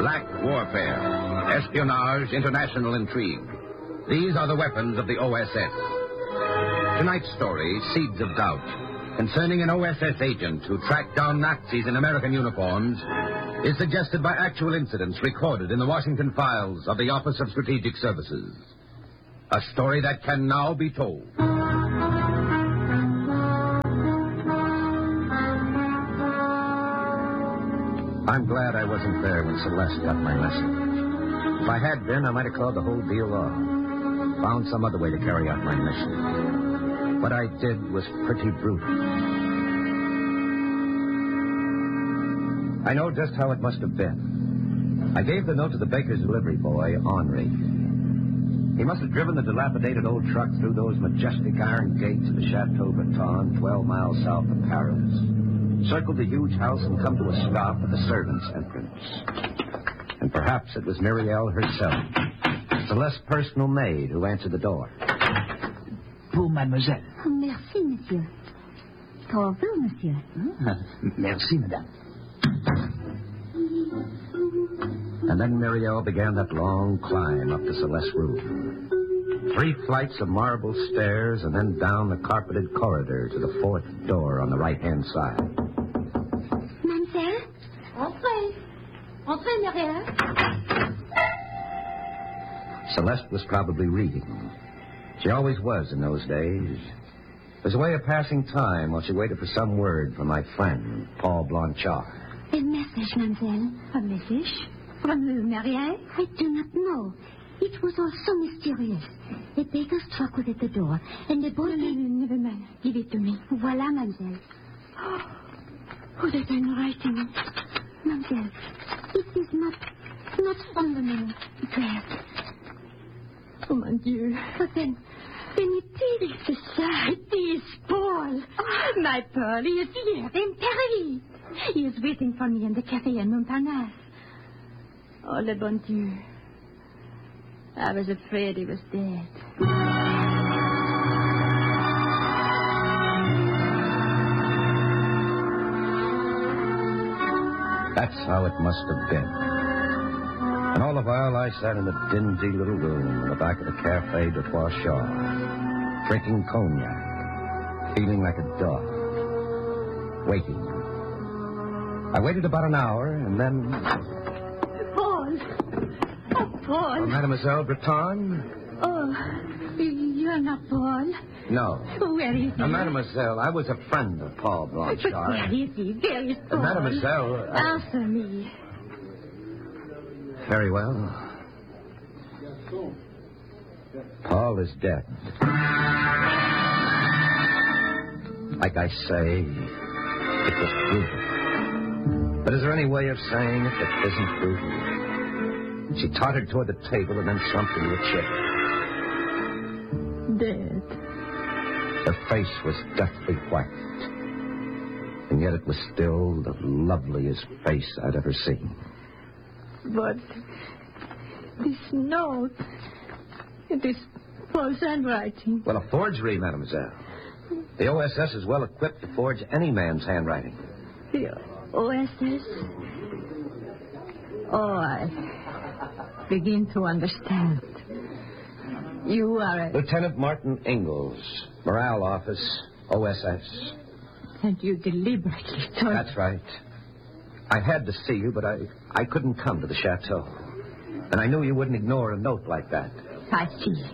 Black warfare, espionage, international intrigue. These are the weapons of the OSS. Tonight's story, Seeds of Doubt, concerning an OSS agent who tracked down Nazis in American uniforms, is suggested by actual incidents recorded in the Washington files of the Office of Strategic Services. A story that can now be told. I'm glad I wasn't there when Celeste got my message. If I had been, I might have called the whole deal off. Found some other way to carry out my mission. What I did was pretty brutal. I know just how it must have been. I gave the note to the baker's delivery boy, Henri. He must have driven the dilapidated old truck through those majestic iron gates of the Chateau Breton, 12 miles south of Paris, circled the huge house and come to a stop at the servants' entrance. And perhaps it was Muriel herself, Celeste's personal maid, who answered the door. Pour mademoiselle. Merci, monsieur. Pour vous, monsieur. Merci, madame. And then Muriel began that long climb up to Celeste's room. 3 flights of marble stairs and then down the carpeted corridor to the 4th door on the right-hand side. Mademoiselle? Entrez. Entrez, Muriel. Celeste was probably reading. She always was in those days. It was a way of passing time while she waited for some word from my friend, Paul Blanchard. A message, mademoiselle. A message? From who, Muriel? I do not know. It was all so mysterious. A baker's truck was at the door, and the boy... Never mind. Give it to me. Voilà, mademoiselle. Oh, that I'm writing. Mademoiselle, it is not from the name. There. Oh, mon Dieu. But then it is ça. It is Paul. Oh, my Paul, he is here, in Paris. He is waiting for me in the cafe in Montparnasse. Oh, le bon Dieu. I was afraid he was dead. That's how it must have been. And all the while I sat in a dingy little room in the back of the Café de Poichard, drinking cognac, feeling like a dog, waiting. I waited about an hour, and then... Paul! Oh, Paul! Oh, Mademoiselle Breton? Oh, you're not Paul? No. Where is he? Mademoiselle, I was a friend of Paul Blanchard. But where is he? Where is Paul? Mademoiselle... Answer me. Very well. Paul is dead. Like I say, it was brutal. But is there any way of saying it that isn't brutal? She tottered toward the table and then slumped into a chair. Dead. Her face was deathly white. And yet it was still the loveliest face I'd ever seen. But this note, it is Paul's handwriting. Well, a forgery, mademoiselle. The OSS is well equipped to forge any man's handwriting. The OSS? Oh, I begin to understand. You are a... Lieutenant Martin Ingalls, Morale Office, OSS. And you deliberately told... That's right. I had to see you, but I couldn't come to the chateau. And I knew you wouldn't ignore a note like that. I see.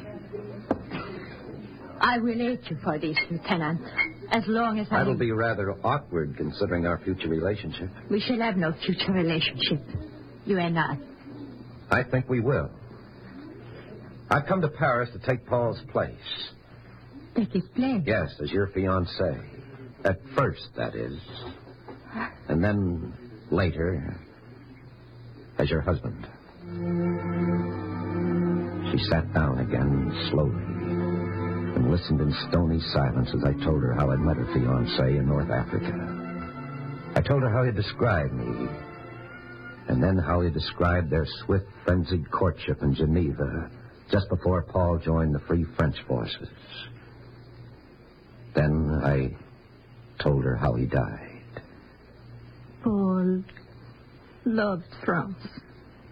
I will aid you for this, Lieutenant. As long as That'll be rather awkward, considering our future relationship. We shall have no future relationship. You and I. I think we will. I've come to Paris to take Paul's place. Take his place? Yes, as your fiancé. At first, that is. And then, later, as your husband. She sat down again, slowly, and listened in stony silence as I told her how I'd met her fiancé in North Africa. I told her how he described me, and then how he described their swift, frenzied courtship in Geneva just before Paul joined the Free French forces. Then I told her how he died. Paul loved France.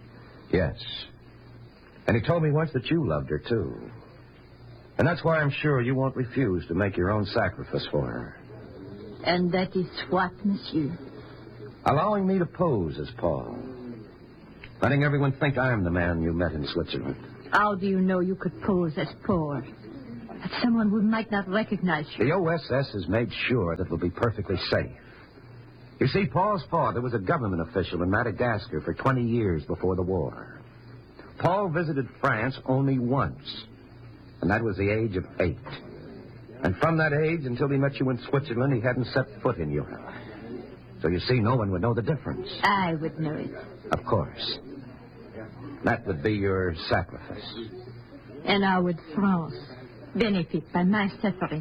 Yes. And he told me once that you loved her, too. And that's why I'm sure you won't refuse to make your own sacrifice for her. And that is what, monsieur? Allowing me to pose as Paul. Letting everyone think I'm the man you met in Switzerland. How do you know you could pose as Paul? As someone who might not recognize you. The OSS has made sure that we'll be perfectly safe. You see, Paul's father was a government official in Madagascar for 20 years before the war. Paul visited France only once, and that was the age of 8. And from that age until he met you in Switzerland, he hadn't set foot in Europe. So you see, no one would know the difference. I would know it. Of course. That would be your sacrifice. And how would France benefit by my suffering?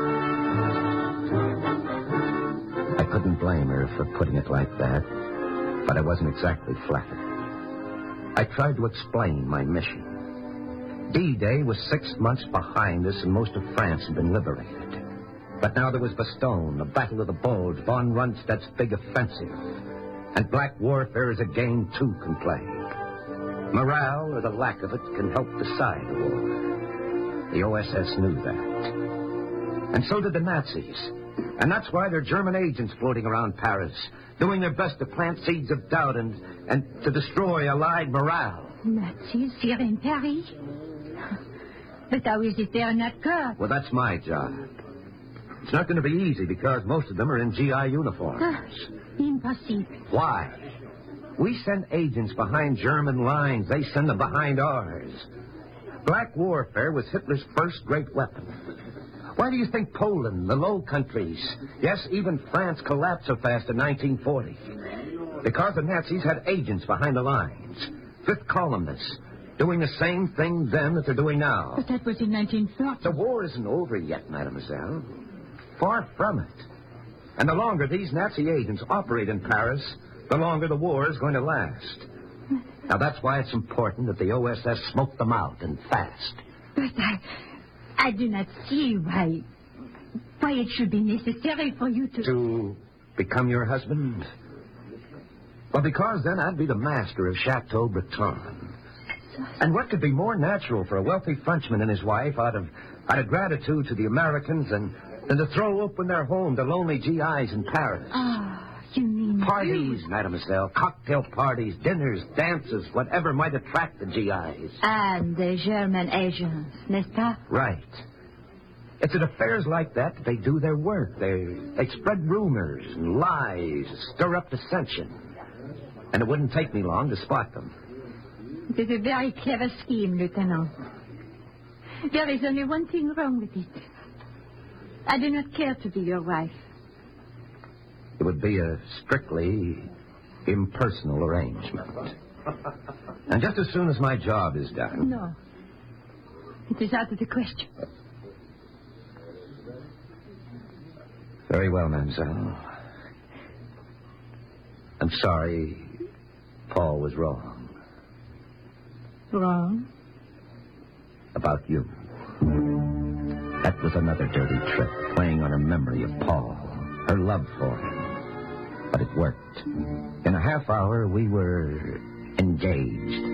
I couldn't blame her for putting it like that, but I wasn't exactly flattered. I tried to explain my mission. D-Day was 6 months behind us, and most of France had been liberated. But now there was Bastogne, the Battle of the Bulge, von Rundstedt's big offensive. And black warfare is a game two can play. Morale, or the lack of it, can help decide a war. The OSS knew that. And so did the Nazis. And that's why there are German agents floating around Paris, doing their best to plant seeds of doubt and to destroy Allied morale. Nazis here in Paris? But how is it they're not caught? Well, that's my job. It's not going to be easy because most of them are in GI uniforms. Impossible. Why? We send agents behind German lines. They send them behind ours. Black warfare was Hitler's first great weapon. Why do you think Poland, the Low Countries, yes, even France collapsed so fast in 1940? Because the Nazis had agents behind the lines. Fifth columnists, doing the same thing then that they're doing now. But that was in 1930. The war isn't over yet, mademoiselle. Far from it. And the longer these Nazi agents operate in Paris, the longer the war is going to last. Now, that's why it's important that the OSS smoke them out, and fast. But I do not see why it should be necessary for you to... To become your husband? Well, because then I'd be the master of Chateau Breton. And what could be more natural for a wealthy Frenchman and his wife out of gratitude to the Americans than to throw open their home to lonely GIs in Paris? You mean... Parties, mademoiselle. Cocktail parties, dinners, dances, whatever might attract the GIs. And the German agents, n'est-ce pas? Right. It's at affairs like that they do their work. They spread rumors and lies, stir up dissension. And it wouldn't take me long to spot them. It is a very clever scheme, Lieutenant. There is only one thing wrong with it. I do not care to be your wife. It would be a strictly impersonal arrangement. And just as soon as my job is done... No. It is out of the question. Very well, mademoiselle. I'm sorry Paul was wrong. Wrong? About you. That was another dirty trick, playing on her memory of Paul, her love for him. But it worked. In a half hour, we were engaged.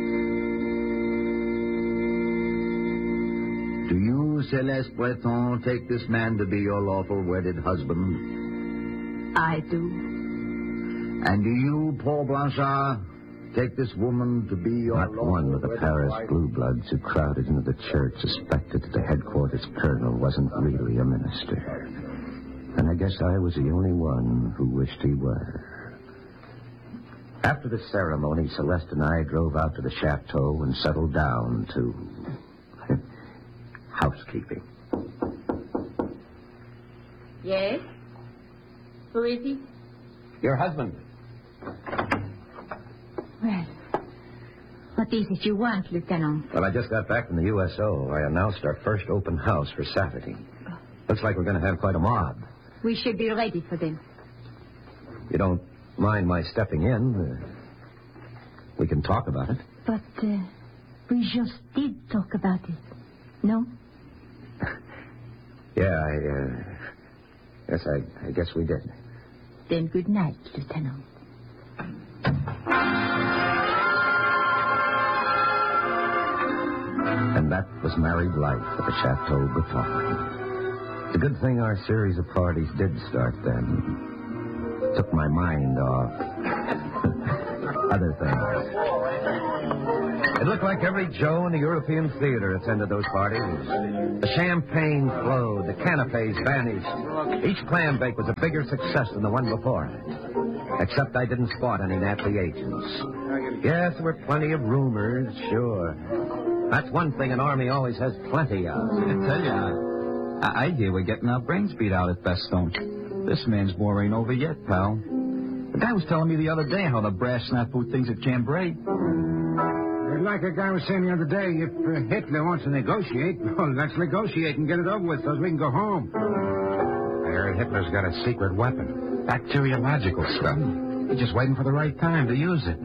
Do you, Celeste Breton, take this man to be your lawful wedded husband? I do. And do you, Paul Blanchard, take this woman to be your Not lawful one of the wedded Paris wife? blue bloods who crowded into the church suspected that the headquarters colonel wasn't really a minister. And I guess I was the only one who wished he were. After the ceremony, Celeste and I drove out to the chateau and settled down to housekeeping. Yes? Who is he? Your husband. Well, what is it you want, Lieutenant? Well, I just got back from the USO. I announced our first open house for Saturday. Looks like we're going to have quite a mob. We should be ready for them. You don't mind my stepping in? We can talk about it. But we just did talk about it. No? Yeah, I guess we did. Then good night, Lieutenant. that was married life at the Chateau Breton. It's a good thing our series of parties did start then. Took my mind off other things. It looked like every Joe in the European theater attended those parties. The champagne flowed, the canapes vanished. Each clam bake was a bigger success than the one before it. Except I didn't spot any Nazi agents. Yes, there were plenty of rumors, sure. That's one thing an army always has plenty of. I tell you, I hear we're getting our brains beat out at Bastogne. This man's war ain't over yet, pal. The guy was telling me the other day how the brass snafu things at Cambrai. Like a guy was saying the other day, if Hitler wants to negotiate, well, let's negotiate and get it over with so we can go home. I heard Hitler's got a secret weapon. Bacteriological stuff. He's just waiting for the right time to use it.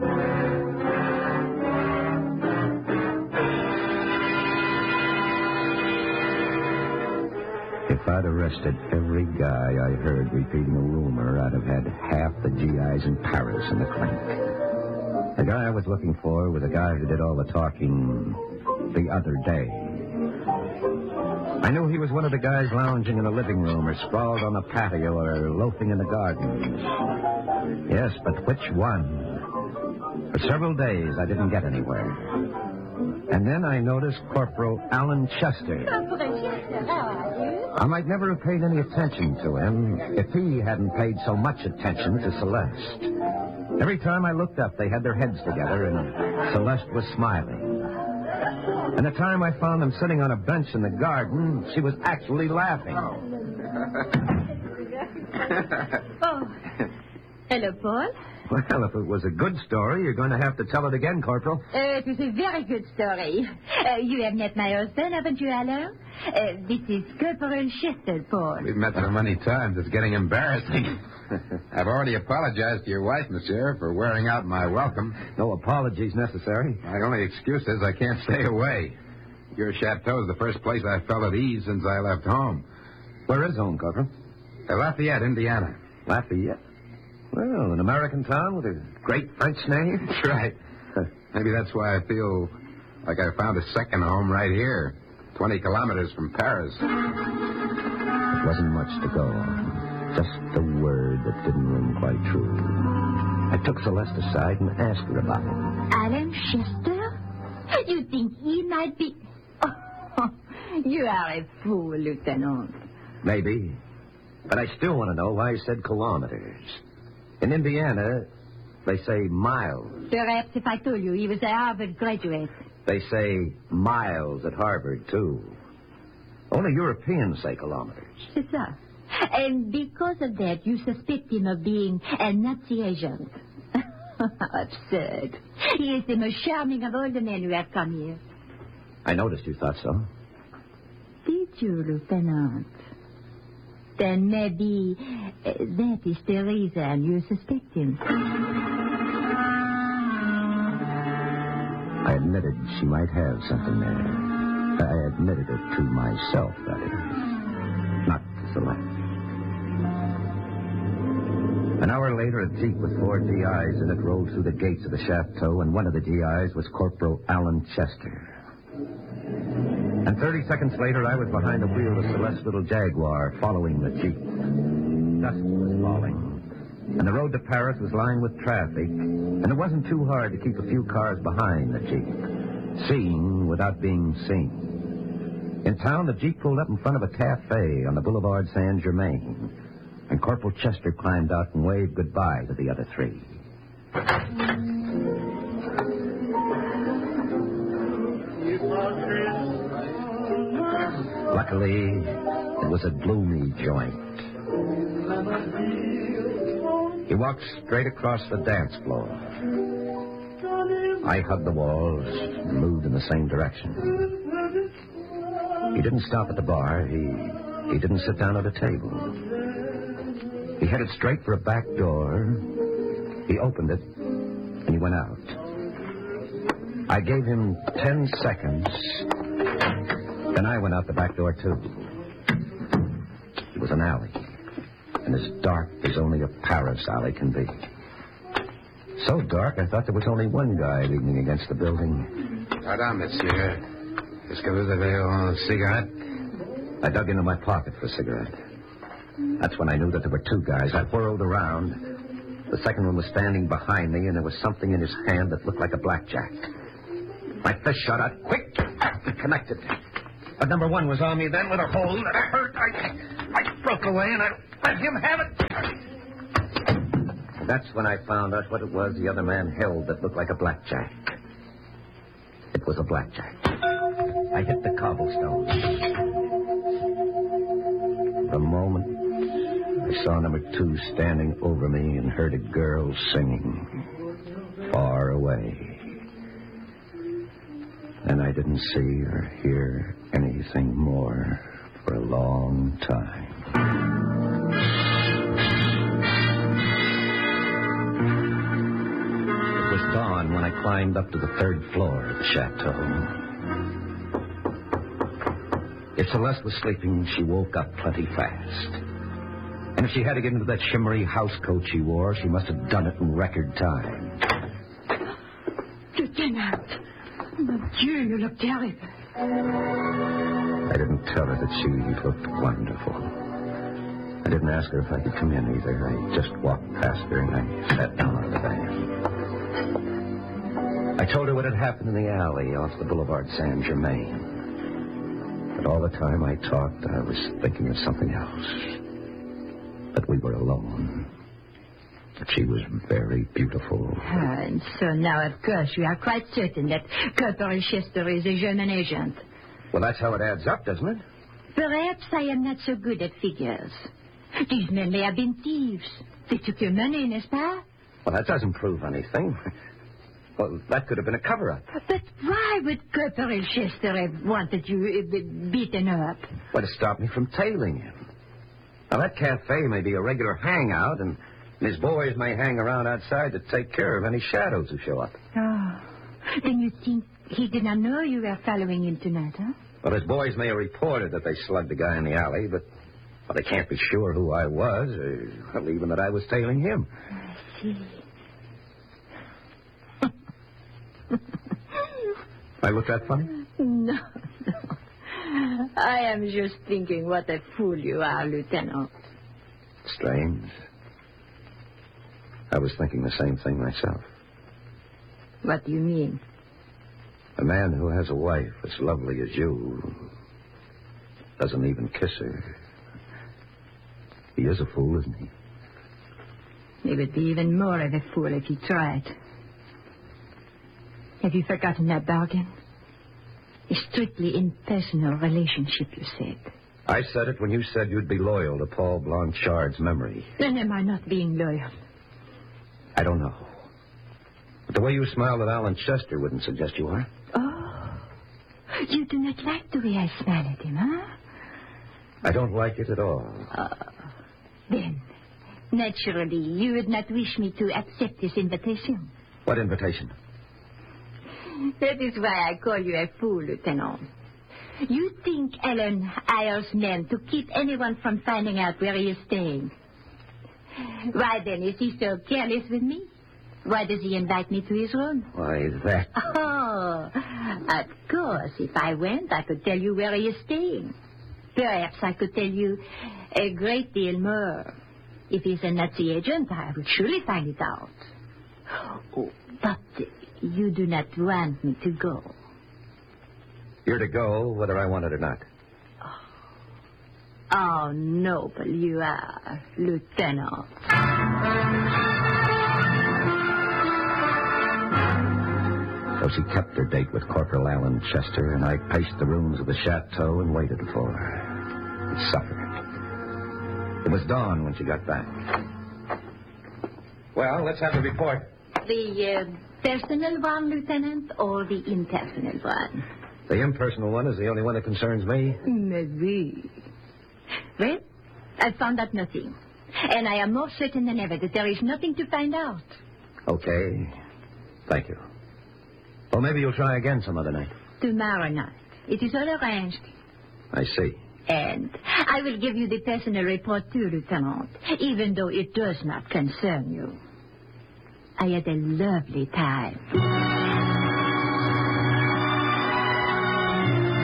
If I'd arrested every guy I heard repeating a rumor, I'd have had half the GIs in Paris in the clink. The guy I was looking for was a guy who did all the talking the other day. I knew he was one of the guys lounging in the living room or sprawled on the patio or loafing in the garden. Yes, but which one? For several days, I didn't get anywhere. And then I noticed Corporal Alan Chester. I might never have paid any attention to him if he hadn't paid so much attention to Celeste. Every time I looked up, they had their heads together, and Celeste was smiling. And the time I found them sitting on a bench in the garden, she was actually laughing. Oh. Hello, Paul. Well, if it was a good story, you're going to have to tell it again, Corporal. It was a very good story. You have met my husband, haven't you, Alain? This is Corporal Chester, Paul. We've met so many times, it's getting embarrassing. I've already apologized to your wife, monsieur, for wearing out my welcome. No apologies necessary. My only excuse is I can't stay away. Your chateau is the first place I felt at ease since I left home. Where is home, Corporal? Lafayette, Indiana. Lafayette? Well, an American town with a great French name. That's right. Maybe that's why I feel like I found a second home right here, 20 kilometers from Paris. It wasn't much to go on. Just a word that didn't ring quite true. I took Celeste aside and asked her about it. Alan Chester? You think he might be... Oh, you are a fool, Lieutenant. Maybe. But I still want to know why he said kilometers. In Indiana, they say miles. Perhaps if I told you he was a Harvard graduate. They say miles at Harvard, too. Only Europeans say kilometers. C'est ça. And because of that, you suspect him of being a Nazi agent. Absurd. He is the most charming of all the men who have come here. I noticed you thought so. Did you, Lieutenant? Then maybe that is the reason you suspect him. I admitted she might have something there. I admitted it to myself, that is. Not to Celeste. An hour later, a jeep with 4 GIs in it rolled through the gates of the chateau, and one of the GIs was Corporal Alan Chester. And 30 seconds later, I was behind the wheel of Celeste's little Jaguar, following the jeep. Dusk was falling, and the road to Paris was lined with traffic, and it wasn't too hard to keep a few cars behind the jeep, seeing without being seen. In town, the jeep pulled up in front of a cafe on the Boulevard Saint-Germain, and Corporal Chester climbed out and waved goodbye to the other 3. Luckily, it was a gloomy joint. He walked straight across the dance floor. I hugged the walls and moved in the same direction. He didn't stop at the bar. He didn't sit down at a table. He headed straight for a back door. He opened it, and he went out. I gave him 10 seconds. Then I went out the back door, too. It was an alley, and as dark as only a Paris alley can be. So dark, I thought there was only one guy leaning against the building. Pardon, monsieur. Est-ce que vous avez un cigarette? I dug into my pocket for a cigarette. That's when I knew that there were two guys. I whirled around. The second one was standing behind me, and there was something in his hand that looked like a blackjack. My fist shot out quick. It connected. But number one was on me then with a hold that hurt. I broke away, and I let him have it. That's when I found out what it was the other man held that looked like a blackjack. It was a blackjack. I hit the cobblestone. For a moment, I saw number two standing over me and heard a girl singing far away. And I didn't see or hear anything more for a long time. It was dawn when I climbed up to the third floor of the chateau. If Celeste was sleeping, she woke up plenty fast. And if she had to get into that shimmery house coat she wore, she must have done it in record time. Lieutenant! Mon Dieu, you look terrible. I didn't tell her that she looked wonderful. I didn't ask her if I could come in either. I just walked past her and I sat down on the divan. I told her what had happened in the alley off the Boulevard Saint Germain. But all the time I talked, I was thinking of something else. That we were alone. That she was very beautiful. And so now, of course, you are quite certain that Corporal Chester is a German agent. Well, that's how it adds up, doesn't it? Perhaps I am not so good at figures. These men may have been thieves. They took your money, n'est-ce pas? Well, that doesn't prove anything. Well, that could have been a cover-up. But why would Corporal Chester have wanted you beaten up? Well, to stop me from tailing him. Now, that cafe may be a regular hangout, and his boys may hang around outside to take care of any shadows who show up. Oh. Then you think he did not know you were following him tonight, huh? Well, his boys may have reported that they slugged the guy in the alley, but well, they can't be sure who I was, or well, even that I was tailing him. I see. I look that funny? No. I am just thinking what a fool you are, Lieutenant. Strange. I was thinking the same thing myself. What do you mean? A man who has a wife as lovely as you doesn't even kiss her. He is a fool, isn't he? He would be even more of a fool if he tried. Have you forgotten that bargain? A strictly impersonal relationship, you said. I said it when you said you'd be loyal to Paul Blanchard's memory. Then am I not being loyal? I don't know. But the way you smiled at Alan Chester wouldn't suggest you are. Oh. You do not like the way I smile at him, huh? I don't like it at all. Then, naturally, you would not wish me to accept this invitation. What invitation? That is why I call you a fool, Lieutenant. You think Alan hires men to keep anyone from finding out where he is staying. Why, then, is he so careless with me? Why does he invite me to his room? Why, that... Oh, of course, if I went, I could tell you where he is staying. Perhaps I could tell you a great deal more. If he's a Nazi agent, I would surely find it out. Oh, but you do not want me to go. You're to go whether I want it or not. Oh, noble you are, Lieutenant. So she kept her date with Corporal Alan Chester, and I paced the rooms of the chateau and waited for her. And suffered. It was dawn when she got back. Well, let's have the report. The personal one, Lieutenant, or the impersonal one? The impersonal one is the only one that concerns me. Maybe. Well, I found out nothing. And I am more certain than ever that there is nothing to find out. Okay. Thank you. Well, maybe you'll try again some other night. Tomorrow night. It is all arranged. I see. And I will give you the personal report too, Lieutenant, even though it does not concern you. I had a lovely time.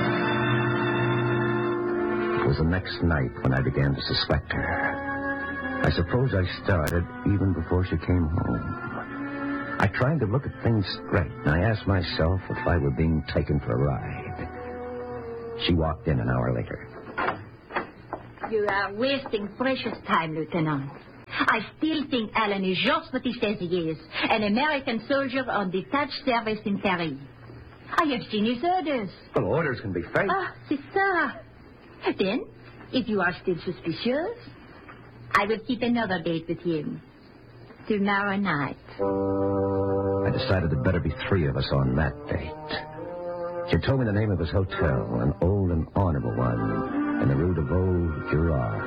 was the next night when I began to suspect her. I suppose I started even before she came home. I tried to look at things straight, and I asked myself if I were being taken for a ride. She walked in an hour later. You are wasting precious time, Lieutenant. I still think Alan is just what he says he is, an American soldier on detached service in Paris. I have seen his orders. Well, orders can be fake. Ah, c'est ça. Then, if you are still suspicious, I will keep another date with him. Tomorrow night. I decided there better be 3 of us on that date. She told me the name of his hotel, an old and honorable one in the Rue de Vaud-Girard.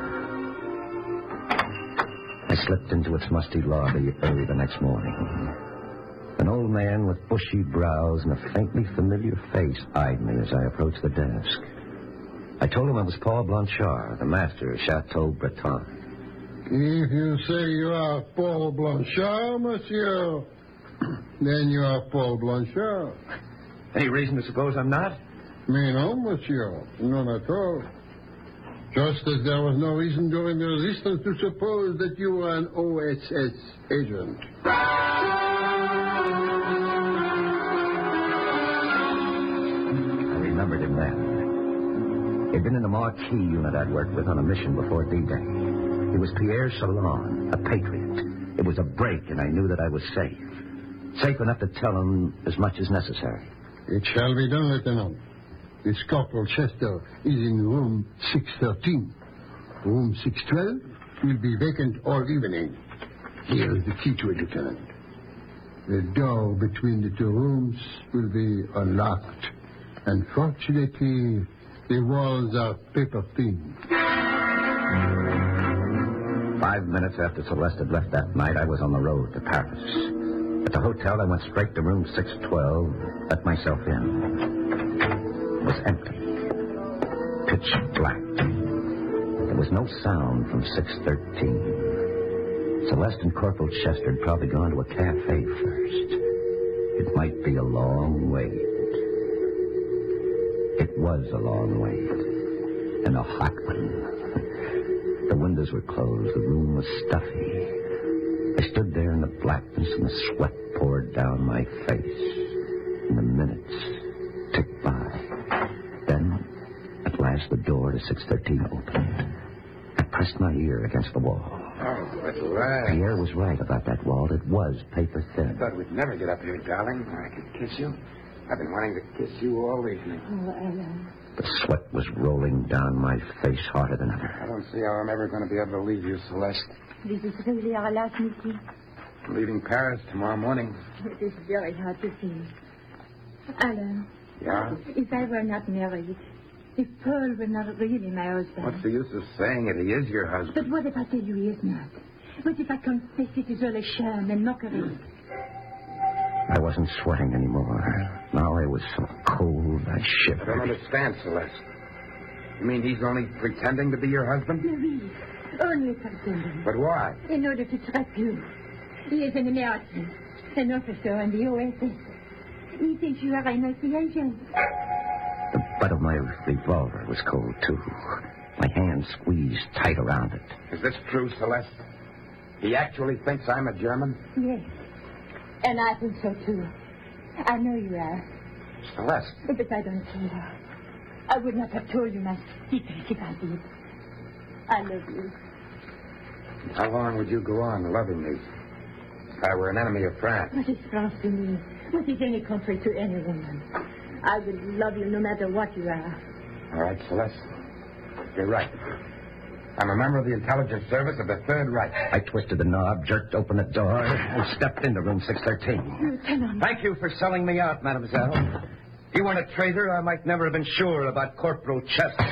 I slipped into its musty lobby early the next morning. An old man with bushy brows and a faintly familiar face eyed me as I approached the desk. I told him I was Paul Blanchard, the master of Chateau Breton. If you say you are Paul Blanchard, monsieur, then you are Paul Blanchard. Any reason to suppose I'm not? Me no, monsieur. None at all. Just as there was no reason during the resistance to suppose that you were an OSS agent. I remembered him then. He'd been in the Marquis unit I'd worked with on a mission before D-Day. He was Pierre Salon, a patriot. It was a break, and I knew that I was safe. Safe enough to tell him as much as necessary. It shall be done, Lieutenant. This Corporal Chester is in room 613. Room 612 will be vacant all evening. Here is the key to it, Lieutenant. The door between the 2 rooms will be unlocked. And fortunately, the walls are paper thin. 5 minutes after Celeste had left that night, I was on the road to Paris. At the hotel, I went straight to room 612, let myself in. It was empty. Pitch black. There was no sound from 613. Celeste and Corporal Chester had probably gone to a cafe first. It might be a long wait. It was a long wait. And a hot one. The windows were closed. The room was stuffy. I stood there in the blackness, and the sweat poured down my face. And the minutes ticked by. Then, at last, the door to 613 opened. I pressed my ear against the wall. Oh, at last. Pierre was right about that wall. It was paper thin. I thought we'd never get up here, darling, where I could kiss you. I've been wanting to kiss you all evening. Oh, Alan. The sweat was rolling down my face harder than ever. I don't see how I'm ever going to be able to leave you, Celeste. This is really our last meeting. I'm leaving Paris tomorrow morning. It is very hard to see. Alan. Yeah? If I were not married, if Paul were not really my husband. What's the use of saying it? He is your husband. But what if I tell you he is not? What if I confess it is all a sham and mockery? I wasn't sweating anymore. Now I was so cold I I don't shivered. understand, Celeste. You mean he's only pretending to be your husband? Marie, only pretending. But why? In order to trap you. He is an American, an officer in the OSS. He thinks you are a Nazi agent. The butt of my revolver was cold, too. My hand squeezed tight around it. Is this true, Celeste? He actually thinks I'm a German? Yes. And I think so, too. I know you are. Celeste. But I don't care. I would not have told you my secret if I did. I love you. How long would you go on loving me if I were an enemy of France? What is France to me? What is any country to any woman? I will love you no matter what you are. All right, Celeste. You're right. I'm a member of the intelligence service of the Third Reich. I twisted the knob, jerked open the door, and stepped into room 613. Lieutenant. Thank you for selling me out, mademoiselle. If you weren't a traitor, I might never have been sure about Corporal Chester.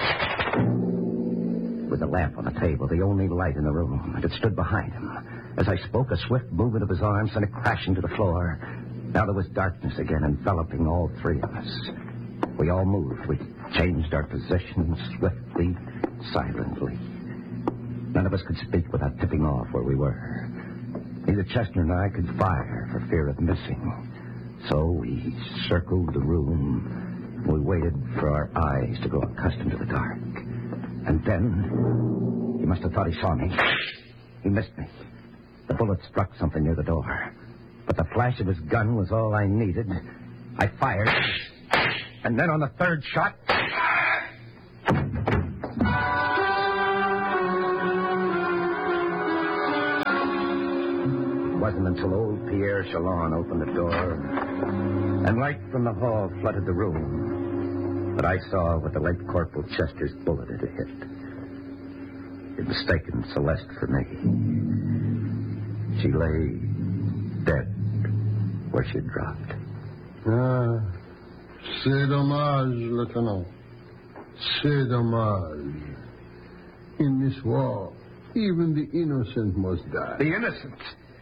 With the lamp on the table, the only light in the room, and it stood behind him. As I spoke, a swift movement of his arm sent it crashing to the floor. Now there was darkness again, enveloping all 3 of us. We all moved. We changed our positions swiftly, silently. None of us could speak without tipping off where we were. Neither Chester nor I could fire for fear of missing. So we circled the room. We waited for our eyes to grow accustomed to the dark. And then, he must have thought he saw me. He missed me. The bullet struck something near the door. But the flash of his gun was all I needed. I fired. And then on the third shot... It wasn't until old Pierre Chalon opened the door and light from the hall flooded the room that I saw what the late Corporal Chester's bullet had hit. He'd mistaken Celeste for me. She lay dead where she'd dropped. Ah, c'est dommage, Lieutenant. C'est dommage. In this war, even the innocent must die. The innocent?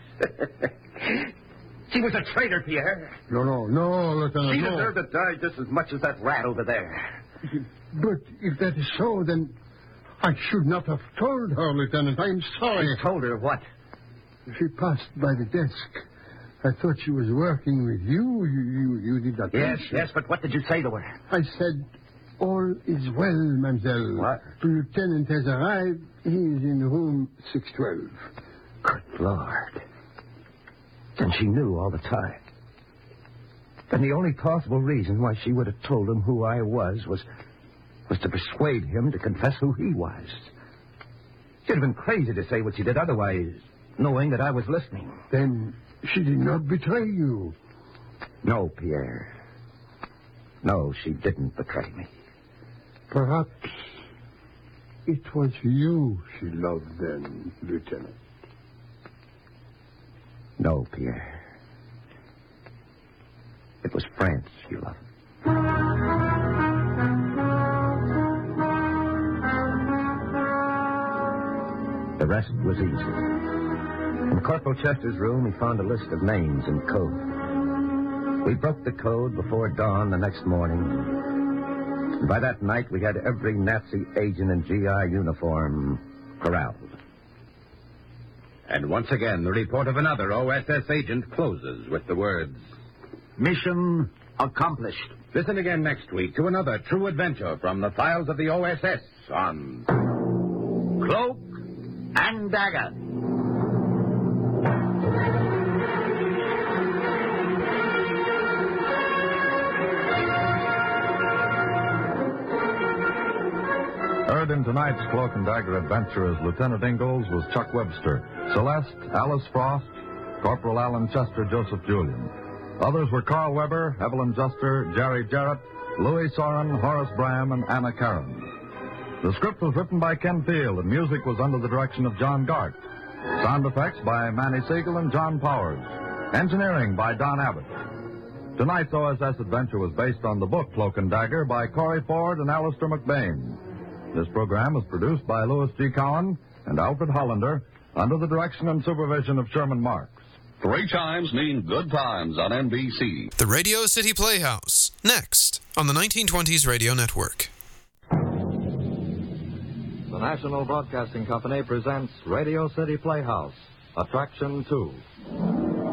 She was a traitor, Pierre. No, Lieutenant, She no. deserved to die just as much as that rat over there. But if that is so, then I should not have told her, Lieutenant. I'm sorry. You told her what? She passed by the desk. I thought she was working with you. You did not Yes, mention. yes, but what did you say to her? I said, all is well, mademoiselle. What? The lieutenant has arrived. He is in room 612. Good Lord. Then she knew all the time. Then the only possible reason why she would have told him who I was to persuade him to confess who he was. She'd have been crazy to say what she did otherwise, knowing that I was listening. Then she did not betray you. No, Pierre. No, she didn't betray me. Perhaps it was you she loved then, Lieutenant. No, Pierre. It was France she loved. The rest was easy. In Corporal Chester's room, he found a list of names and code. We broke the code before dawn the next morning. And by that night, we had every Nazi agent in GI uniform corralled. And once again, the report of another OSS agent closes with the words, Mission accomplished. listen again next week to another true adventure from the files of the OSS on Cloak and Dagger. Heard in tonight's Cloak and Dagger adventure as Lieutenant Ingalls was Chuck Webster, Celeste, Alice Frost, Corporal Alan Chester, Joseph Julian. Others were Carl Weber, Evelyn Juster, Jerry Jarrett, Louis Soren, Horace Bram, and Anna Karen. The script was written by Ken Field, and music was under the direction of John Gart. Sound effects by Manny Siegel and John Powers. Engineering by Don Abbott. Tonight's OSS adventure was based on the book Cloak and Dagger by Corey Ford and Alistair McBain. This program was produced by Louis G. Cowan and Alfred Hollander under the direction and supervision of Sherman Marks. 3 chimes mean good times on NBC. The Radio City Playhouse, next on the 1920s Radio Network. The National Broadcasting Company presents Radio City Playhouse, Attraction 2.